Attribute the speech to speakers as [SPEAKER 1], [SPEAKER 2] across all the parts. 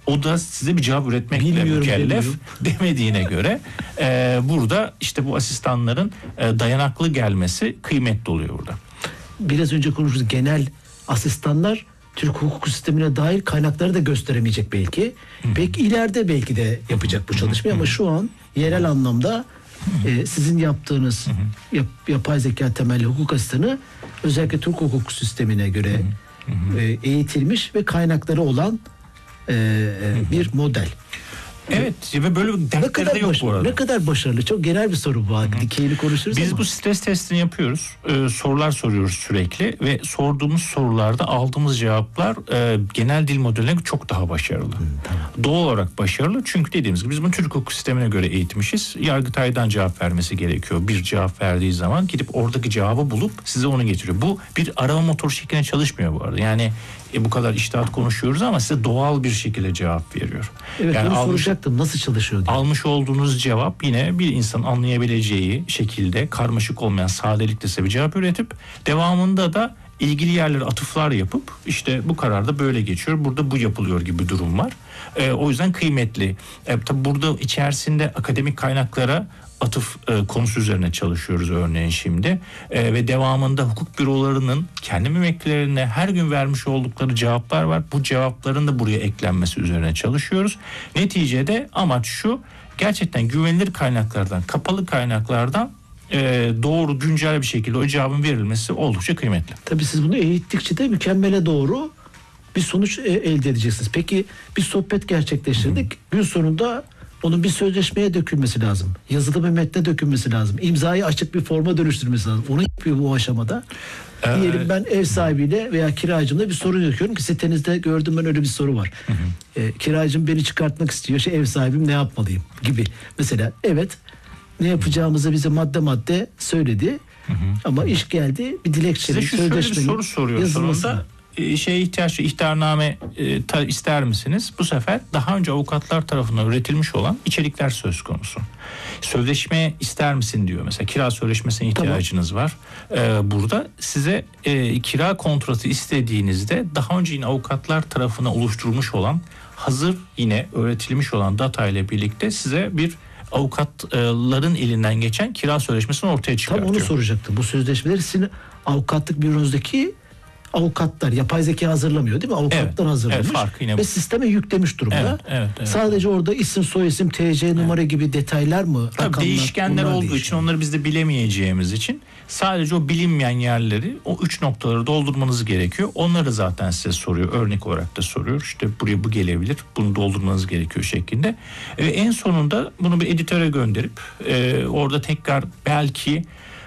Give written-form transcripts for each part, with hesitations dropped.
[SPEAKER 1] o da size bir cevap üretmekle mükellef demediğine göre burada işte bu asistanların dayanaklı gelmesi kıymetli oluyor burada.
[SPEAKER 2] Biraz önce konuştuğumuz genel asistanlar Türk hukuk sistemine dair kaynakları da gösteremeyecek belki. Belki ileride belki de yapacak bu çalışmayı ama şu an yerel anlamda sizin yaptığınız yapay zeka temelli hukuk asistanı özellikle Türk hukuk sistemine göre eğitilmiş ve kaynakları olan bir model.
[SPEAKER 1] Evet ve böyle dertleri de yok bu arada.
[SPEAKER 2] Ne kadar başarılı. Çok genel bir soru bu. Dikeyini konuşuruz
[SPEAKER 1] Biz
[SPEAKER 2] ama.
[SPEAKER 1] bu stres testini yapıyoruz. Sorular soruyoruz sürekli ve sorduğumuz sorularda aldığımız cevaplar genel dil modeline çok daha başarılı.
[SPEAKER 2] Tamam.
[SPEAKER 1] Doğal olarak başarılı çünkü dediğimiz gibi biz bunu Türk hukuk sistemine göre eğitmişiz. Yargıtay'dan cevap vermesi gerekiyor. Bir cevap verdiği zaman gidip oradaki cevabı bulup size onu getiriyor. Bu bir arama motoru şeklinde çalışmıyor bu arada. Yani bu kadar içtihat konuşuyoruz ama size doğal bir şekilde cevap veriyor.
[SPEAKER 2] Evet,
[SPEAKER 1] yani
[SPEAKER 2] bunu soracaktım. Nasıl çalışıyor diye.
[SPEAKER 1] Almış olduğunuz cevap yine bir insanın anlayabileceği şekilde karmaşık olmayan sadelikle size bir cevap üretip devamında da ilgili yerlere atıflar yapıp işte bu kararda böyle geçiyor, burada bu yapılıyor gibi bir durum var. O yüzden kıymetli. Tabii burada içerisinde akademik kaynaklara atıf konusu üzerine çalışıyoruz örneğin şimdi ve devamında hukuk bürolarının kendi müvekkillerine her gün vermiş oldukları cevaplar var. Bu cevapların da buraya eklenmesi üzerine çalışıyoruz. Neticede amaç şu, gerçekten güvenilir kaynaklardan, kapalı kaynaklardan doğru, güncel bir şekilde o cevabın verilmesi oldukça kıymetli.
[SPEAKER 2] Tabii siz bunu eğittikçe de mükemmele doğru bir sonuç elde edeceksiniz. Peki bir sohbet gerçekleştirdik. Gün sonunda onun bir sözleşmeye dökülmesi lazım. Yazılı bir metne dökülmesi lazım. İmzayı açık bir forma dönüştürmesi lazım. Onu yapıyor bu aşamada. Diyelim ben ev sahibiyle veya kiracımla bir sorun yaşıyorum ki sitenizde gördüm ben öyle bir soru var. Kiracım beni çıkartmak istiyor. Ev sahibim ne yapmalıyım gibi. Mesela evet ne yapacağımızı bize madde madde söyledi. Ama iş geldi bir dilekçenin,
[SPEAKER 1] sözleşmenin. Size şöyle bir soru soruyor sonunda. İhtarname ister misiniz? Bu sefer daha önce avukatlar tarafından üretilmiş olan içerikler söz konusu. Sözleşme ister misin diyor mesela. Kira sözleşmesine ihtiyacınız var. Burada size kira kontratı istediğinizde daha önce yine avukatlar tarafından oluşturulmuş olan hazır yine öğretilmiş olan data ile birlikte size bir avukatların elinden geçen kira sözleşmesini ortaya çıkartıyor.
[SPEAKER 2] Tam onu soracaktım. Bu sözleşmeleri sizin avukatlık büronuzdaki avukatlar yapay zeka hazırlamıyor değil mi? Avukatlar hazırlamış ve sisteme yüklemiş durumda.
[SPEAKER 1] Evet.
[SPEAKER 2] Sadece orada isim, soyisim, TC numara gibi detaylar mı?
[SPEAKER 1] Tabii
[SPEAKER 2] rakamlar,
[SPEAKER 1] değişkenler olduğu için onları biz de bilemeyeceğimiz için sadece o bilinmeyen yerleri o 3 noktaları doldurmanız gerekiyor. Onları zaten size soruyor. Örnek olarak da soruyor. İşte buraya bu gelebilir. Bunu doldurmanız gerekiyor şeklinde. Ve en sonunda bunu bir editöre gönderip orada tekrar belki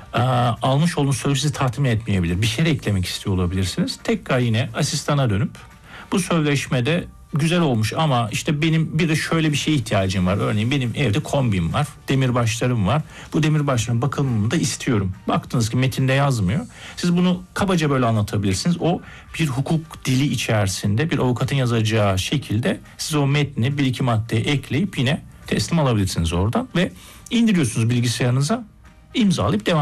[SPEAKER 1] almış olduğunuz sözleşmeyi tatmin etmeyebilir. Bir şey eklemek istiyor olabilirsiniz. Tekrar yine asistana dönüp bu sözleşmede güzel olmuş ama işte benim bir de şöyle bir şeye ihtiyacım var. Örneğin benim evde kombim var, demirbaşlarım var. Bu demirbaşların bakımını da istiyorum. Baktınız ki metinde yazmıyor. Siz bunu kabaca böyle anlatabilirsiniz. O bir hukuk dili içerisinde bir avukatın yazacağı şekilde siz o metni bir iki maddeye ekleyip yine teslim alabilirsiniz oradan ve indiriyorsunuz bilgisayarınıza, imzalayıp devam